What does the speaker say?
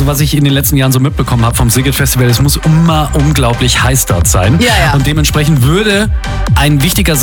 also was ich in den letzten Jahren so mitbekommen habe vom Szigет Festival, es muss immer unglaublich heiß dort sein. Ja. Und dementsprechend würde ein wichtiger